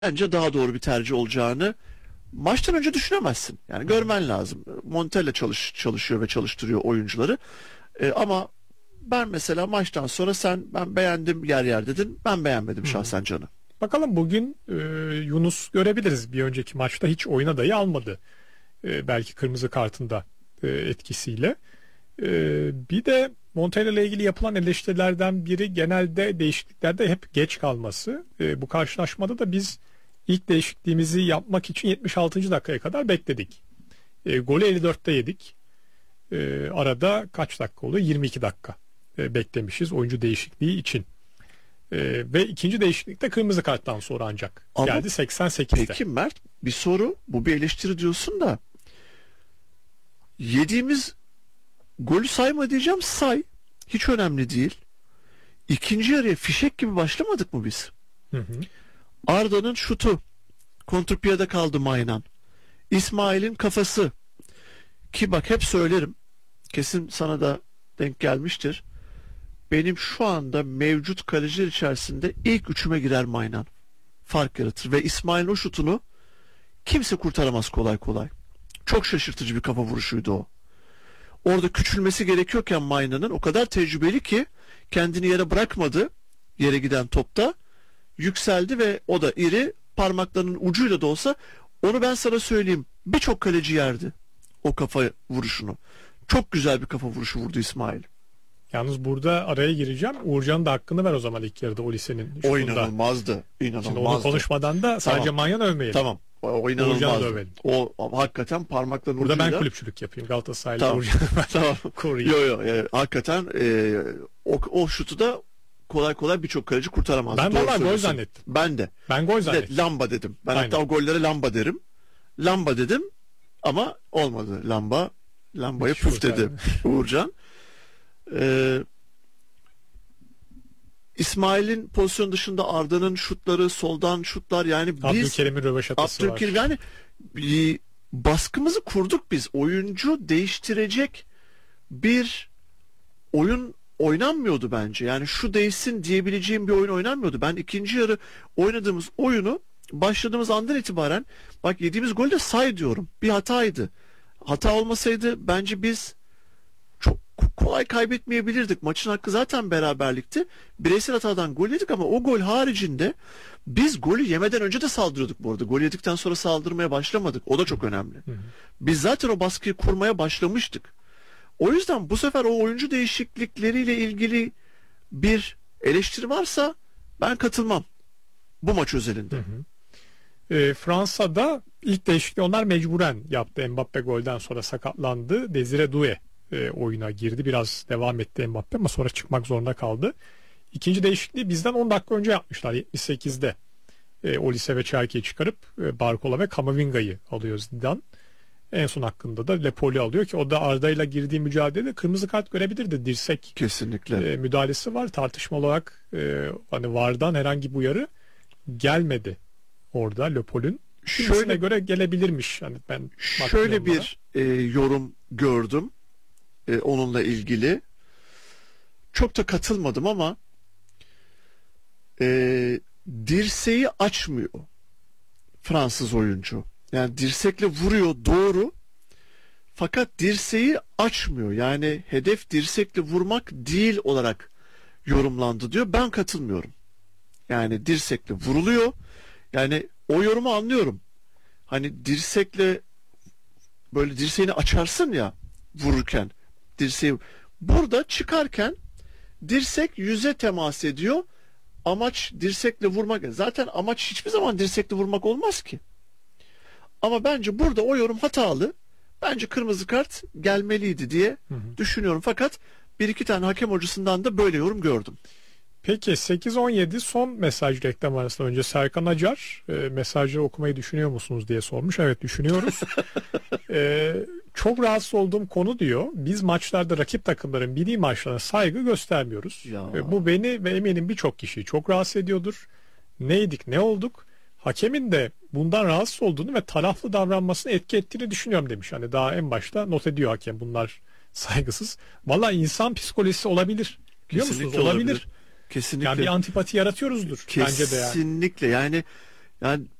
bence daha doğru bir tercih olacağını maçtan önce düşünemezsin. Yani görmen lazım. Montella çalışıyor ve çalıştırıyor oyuncuları. Ama ben mesela maçtan sonra ben beğendim yer dedin. Ben beğenmedim şahsen Can'ı. Bakalım bugün Yunus görebiliriz. Bir önceki maçta hiç oyuna dahi almadı. Belki kırmızı kartında etkisiyle. Bir de Montella ile ilgili yapılan eleştirilerden biri genelde değişikliklerde hep geç kalması. Bu karşılaşmada da biz ilk değişikliğimizi yapmak için 76. dakikaya kadar bekledik. Golü 54'te yedik. Arada kaç dakika oluyor? 22 dakika beklemişiz oyuncu değişikliği için. Ve ikinci değişiklikte kırmızı karttan sonra ancak Ama geldi 88'te. peki Mert, bir soru, bu bir eleştiri diyorsun da yediğimiz golü sayma diyeceğim, say. Hiç önemli değil. İkinci yarıya fişek gibi başlamadık mı biz? Hı hı. Arda'nın şutu kontrpiyede kaldı Maynan. İsmail'in kafası, ki bak hep söylerim, kesin sana da denk gelmiştir. Benim şu anda mevcut kaleciler içerisinde ilk üçüme girer Maynan. Fark yaratır ve İsmail'in o şutunu kimse kurtaramaz kolay kolay. Çok şaşırtıcı bir kafa vuruşuydu o. Orada küçülmesi gerekiyorken Maynan'ın o kadar tecrübeli ki kendini yere bırakmadı. Yere giden topta yükseldi ve o da iri, parmaklarının ucuyla da olsa, onu ben sana söyleyeyim, birçok kaleci yerdi o kafa vuruşunu. Çok güzel bir kafa vuruşu vurdu İsmail. Yalnız burada araya gireceğim. Uğurcan'ın da hakkını ver o zaman ilk yarıda o lisenin şutunda. O inanılmazdı. Şimdi onu İnanılmazdı. konuşmadan da sadece Tamam. Manyan övmeyelim. Tamam. O Uğurcan'ı da inanılmazdı. övelim. O hakikaten parmakların Burada ucuyla. ben kulüpçülük yapayım. Galatasaraylı Tamam. Uğurcan'ı ben Tamam. koruyayım. Yo, hakikaten o şutu da kolay kolay birçok kaleci kurtaramaz. Ben Doğru vallahi gol söylüyorsun. zannettim. Ben de. Ben gol zannettim. Lamba dedim. Ben Aynen. hatta o gollere lamba derim. Lamba dedim ama olmadı. Lambayı Müthiş püf dedi kurtardı. Uğurcan. İsmail'in pozisyon dışında Arda'nın şutları, soldan şutlar, yani biz Abdülkerim'in röveşatası var. Abdülkerim, yani baskımızı kurduk biz. Oyuncu değiştirecek bir oyun oynanmıyordu bence. Yani şu değişsin diyebileceğim bir oyun oynanmıyordu. Ben ikinci yarı oynadığımız oyunu başladığımız andan itibaren, bak yediğimiz golü de say diyorum, bir hataydı. Hata olmasaydı bence biz çok kolay kaybetmeyebilirdik. Maçın hakkı zaten beraberlikti. Bireysel hatadan gol yedik ama o gol haricinde biz golü yemeden önce de saldırıyorduk bu arada. Gol yedikten sonra saldırmaya başlamadık. O da çok önemli. Biz zaten o baskıyı kurmaya başlamıştık. O yüzden bu sefer o oyuncu değişiklikleriyle ilgili bir eleştiri varsa ben katılmam. Bu maç özelinde. Fransa'da ilk değişikliği onlar mecburen yaptı. Mbappe golden sonra sakatlandı. Desire Doué oyuna girdi. Biraz devam etti Mbappe ama sonra çıkmak zorunda kaldı. İkinci değişikliği bizden 10 dakika önce yapmışlar 78'de. Olise ve Çerke'yi çıkarıp Barcola ve Kamavinga'yı alıyor Zidane. En son hakkında da Lepoli alıyor ki o da Arda'yla girdiği mücadelede kırmızı kart görebilirdi. Dirsek Kesinlikle. Müdahalesi var. Tartışmalı olarak hani VAR'dan herhangi bir uyarı gelmedi orada Lepol'ün. Şöyle göre gelebilirmiş. Yani ben şöyle bir yorum gördüm onunla ilgili. Çok da katılmadım ama dirseği açmıyor Fransız oyuncu. Yani dirsekle vuruyor, doğru, fakat dirseği açmıyor. Yani hedef dirsekle vurmak değil olarak yorumlandı diyor. Ben katılmıyorum. Yani dirsekle vuruluyor. Yani o yorumu anlıyorum. Hani dirsekle böyle dirseğini açarsın ya vururken, dirseği burada çıkarken dirsek yüze temas ediyor. Amaç dirsekle vurmak. Zaten amaç hiçbir zaman dirsekle vurmak olmaz ki. Ama bence burada o yorum hatalı. Bence kırmızı kart gelmeliydi diye düşünüyorum. Fakat bir iki tane hakem hocasından da böyle yorum gördüm. Peki 8-17 son mesaj reklam arasında önce Serkan Acar mesajları okumayı düşünüyor musunuz diye sormuş. Evet, düşünüyoruz. Çok rahatsız olduğum konu diyor. Biz maçlarda rakip takımların milli maçlarına saygı göstermiyoruz. Bu beni ve eminim birçok kişiyi çok rahatsız ediyordur. Neydik, ne olduk? Hakemin de bundan rahatsız olduğunu ve taraflı davranmasını etki ettiğini düşünüyorum demiş. Hani daha en başta not ediyor hakem bunlar saygısız. Valla insan psikolojisi olabilir. Biliyor musunuz? Olabilir. Kesinlikle. Yani bir antipati yaratıyoruzdur bence de yani. Kesinlikle. Yani Yani